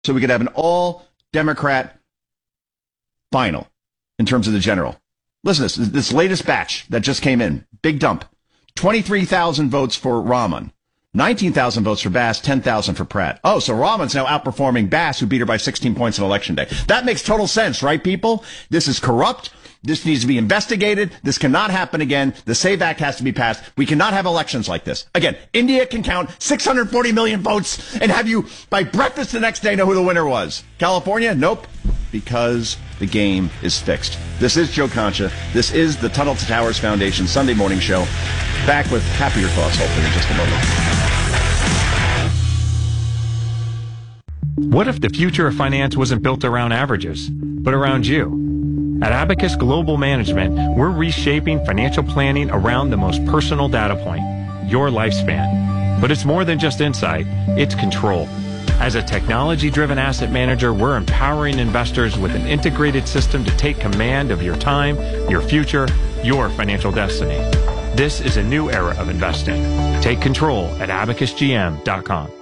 so we could have an all-Democrat final in terms of the general. Listen to this latest batch that just came in. Big dump. 23,000 votes for Rahman. 19,000 votes for Bass, 10,000 for Pratt. Oh, so Rahman's now outperforming Bass, who beat her by 16 points on Election Day. That makes total sense, right, people? This is corrupt. This needs to be investigated. This cannot happen again. The SAVE Act has to be passed. We cannot have elections like this. Again, India can count 640 million votes and have you, by breakfast the next day, know who the winner was. California? Nope. Because the game is fixed. This is Joe Concha. This is the Tunnel to Towers Foundation Sunday morning show. Back with happier thoughts, hopefully, in just a moment. What if the future of finance wasn't built around averages, but around you? At Abacus Global Management, we're reshaping financial planning around the most personal data point, your lifespan. But it's more than just insight, it's control. As a technology-driven asset manager, we're empowering investors with an integrated system to take command of your time, your future, your financial destiny. This is a new era of investing. Take control at abacusgm.com.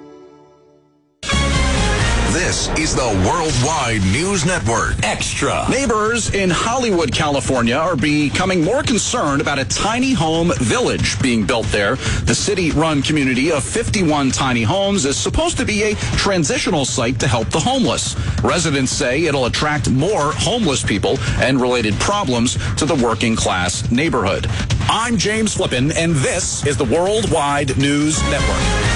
This is the Worldwide News Network. Extra. Neighbors in Hollywood, California are becoming more concerned about a tiny home village being built there. The city-run community of 51 tiny homes is supposed to be a transitional site to help the homeless. Residents say it'll attract more homeless people and related problems to the working-class neighborhood. I'm James Flippin, and this is the Worldwide News Network.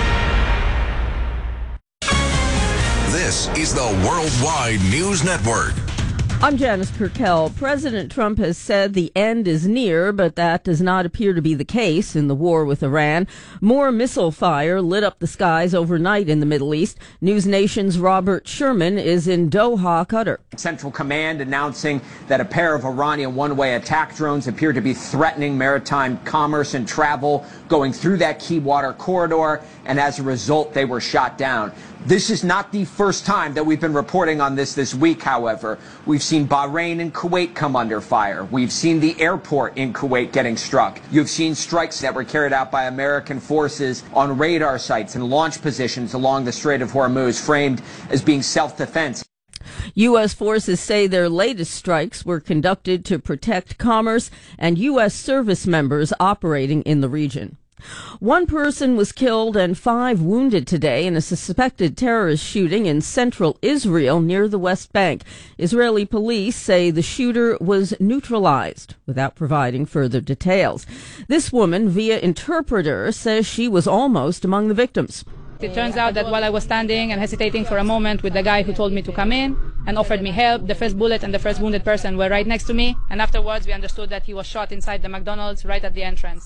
This is the Worldwide News Network. I'm Janice Purkell. President Trump has said the end is near, but that does not appear to be the case in the war with Iran. More missile fire lit up the skies overnight in the Middle East. News Nation's Robert Sherman is in Doha, Qatar. Central Command announcing that a pair of Iranian one-way attack drones appear to be threatening maritime commerce and travel going through that key water corridor, and as a result, they were shot down. This is not the first time that we've been reporting on this week, however. We've seen Bahrain and Kuwait come under fire. We've seen the airport in Kuwait getting struck. You've seen strikes that were carried out by American forces on radar sites and launch positions along the Strait of Hormuz, framed as being self-defense. U.S. forces say their latest strikes were conducted to protect commerce and U.S. service members operating in the region. One person was killed and 5 wounded today in a suspected terrorist shooting in central Israel near the West Bank. Israeli police say the shooter was neutralized without providing further details. This woman, via interpreter, says she was almost among the victims. It turns out that while I was standing and hesitating for a moment with the guy who told me to come in and offered me help, the first bullet and the first wounded person were right next to me, and afterwards we understood that he was shot inside the McDonald's right at the entrance.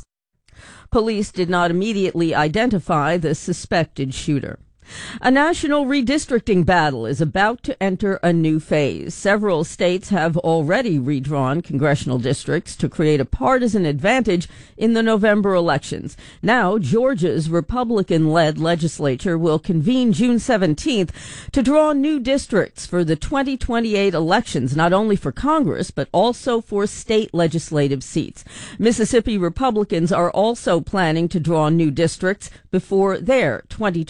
Police did not immediately identify the suspected shooter. A national redistricting battle is about to enter a new phase. Several states have already redrawn congressional districts to create a partisan advantage in the November elections. Now, Georgia's Republican-led legislature will convene June 17th to draw new districts for the 2028 elections, not only for Congress, but also for state legislative seats. Mississippi Republicans are also planning to draw new districts before their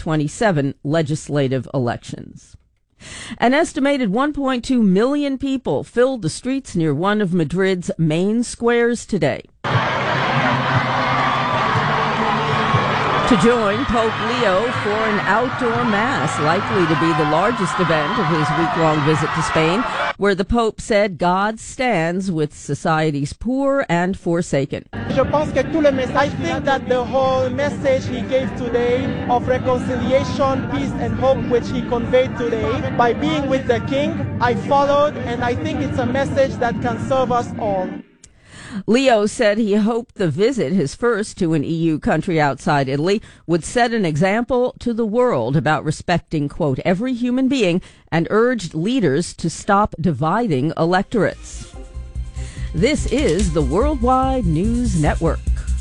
2027 legislative elections. An estimated 1.2 million people filled the streets near one of Madrid's main squares today to join Pope Leo for an outdoor mass, likely to be the largest event of his week-long visit to Spain, where the Pope said God stands with society's poor and forsaken. I think that the whole message he gave today of reconciliation, peace, and hope, which he conveyed today, by being with the King, I followed, and I think it's a message that can serve us all. Leo said he hoped the visit, his first to an EU country outside Italy, would set an example to the world about respecting, quote, every human being, and urged leaders to stop dividing electorates. This is the Worldwide News Network.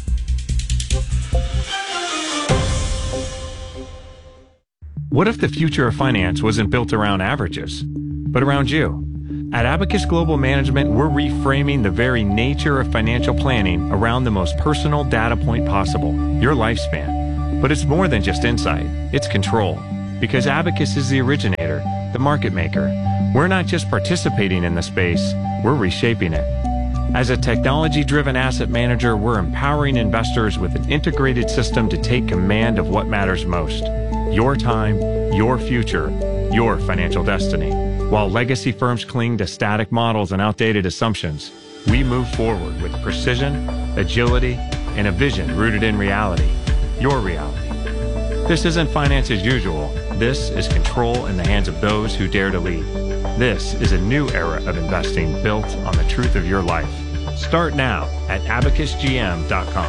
What if the future of finance wasn't built around averages, but around you? At Abacus Global Management, we're reframing the very nature of financial planning around the most personal data point possible, your lifespan. But it's more than just insight, it's control. because Abacus is the originator, the market maker. We're not just participating in the space, we're reshaping it. As a technology-driven asset manager, we're empowering investors with an integrated system to take command of what matters most. Your time, your future, your financial destiny. While legacy firms cling to static models and outdated assumptions, we move forward with precision, agility, and a vision rooted in reality. Your reality. This isn't finance as usual. This is control in the hands of those who dare to lead. This is a new era of investing built on the truth of your life. Start now at abacusgm.com.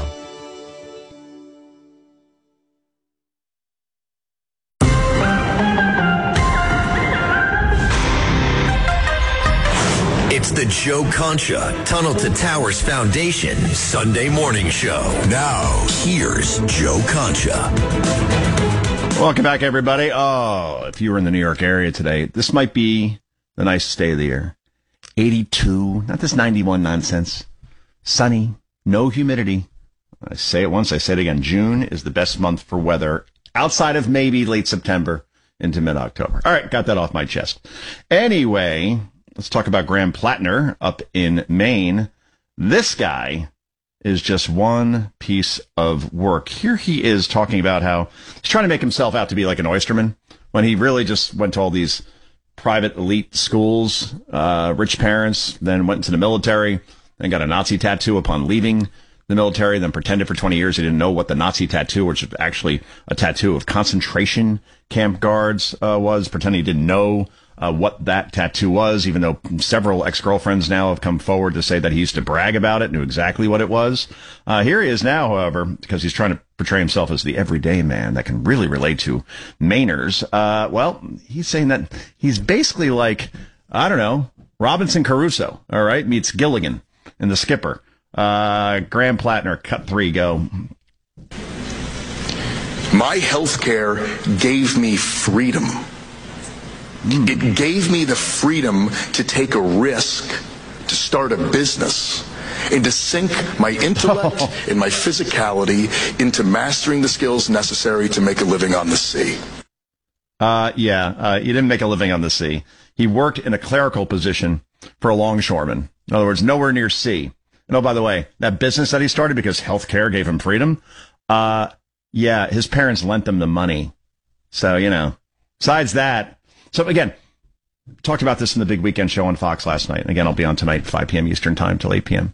It's the Joe Concha Tunnel to Towers Foundation Sunday morning show. Now, here's Joe Concha. Welcome back, everybody. Oh, if you were in the New York area today, this might be the nicest day of the year. 82, not this 91 nonsense. Sunny, no humidity. I say it once, I say it again. June is the best month for weather outside of maybe late September into mid-October. All right, got that off my chest. Anyway, let's talk about Graham Plattner up in Maine. This guy is just one piece of work. Here he is talking about how he's trying to make himself out to be like an oysterman when he really just went to all these private elite schools, rich parents, then went into the military, then got a Nazi tattoo upon leaving the military, then pretended for 20 years he didn't know what the Nazi tattoo, which is actually a tattoo of concentration camp guards, was, pretending he didn't know what that tattoo was, even though several ex-girlfriends now have come forward to say that he used to brag about it, knew exactly what it was. Here he is now, however, because he's trying to portray himself as the everyday man that can really relate to Mainers. Well, he's saying that he's basically like, I don't know, Robinson Crusoe, all right, meets Gilligan and the Skipper. Graham Plattner, cut 3, go. My healthcare gave me freedom. It gave me the freedom to take a risk, to start a business, and to sink my intellect and my physicality into mastering the skills necessary to make a living on the sea. He didn't make a living on the sea. He worked in a clerical position for a longshoreman. In other words, nowhere near sea. And oh, by the way, that business that he started because healthcare gave him freedom, his parents lent him the money. So, besides that, so again, talked about this in the Big Weekend Show on Fox last night. And again, I'll be on tonight, 5 p.m. Eastern time till 8 p.m.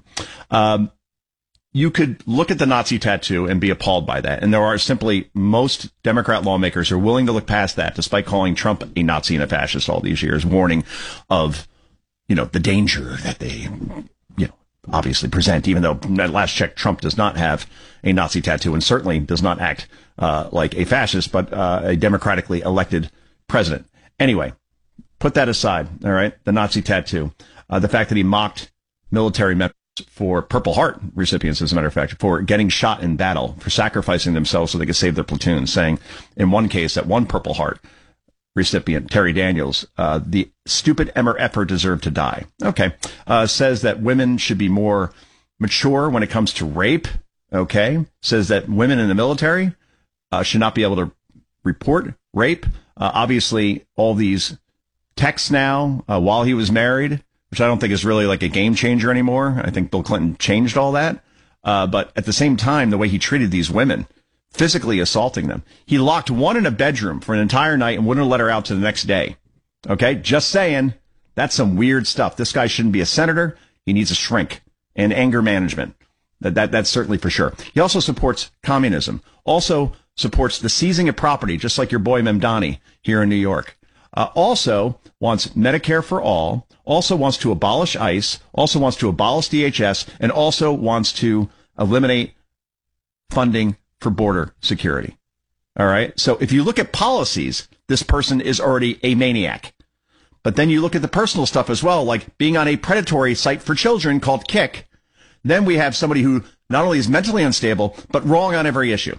You could look at the Nazi tattoo and be appalled by that. And there are simply most Democrat lawmakers who are willing to look past that, despite calling Trump a Nazi and a fascist all these years, warning of, the danger that they, obviously present, even though at last check, Trump does not have a Nazi tattoo and certainly does not act like a fascist, but a democratically elected president. Anyway, put that aside, all right? The Nazi tattoo. The fact that he mocked military members for Purple Heart recipients, as a matter of fact, for getting shot in battle, for sacrificing themselves so they could save their platoon, saying in one case that one Purple Heart recipient, Terry Daniels, the stupid MRFer deserved to die. Okay. Says that women should be more mature when it comes to rape. Okay. Says that women in the military should not be able to report rape. Obviously, all these texts now while he was married, which I don't think is really like a game changer anymore. I think Bill Clinton changed all that. But at the same time, the way he treated these women, physically assaulting them. He locked one in a bedroom for an entire night and wouldn't let her out to the next day. Okay? Just saying. That's some weird stuff. This guy shouldn't be a senator. He needs a shrink and anger management. That's certainly for sure. He also supports communism. Also supports the seizing of property, just like your boy Memdani here in New York. Also wants Medicare for all. Also wants to abolish ICE. Also wants to abolish DHS. And also wants to eliminate funding for border security. All right. So if you look at policies, this person is already a maniac. But then you look at the personal stuff as well, like being on a predatory site for children called Kick. Then we have somebody who not only is mentally unstable, but wrong on every issue.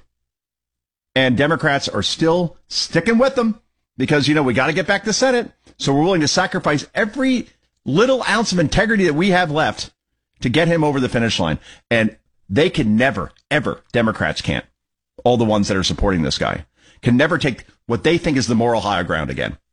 And Democrats are still sticking with them because, we got to get back to the Senate. So we're willing to sacrifice every little ounce of integrity that we have left to get him over the finish line. And they can never, ever, Democrats can't. All the ones that are supporting this guy can never take what they think is the moral higher ground again.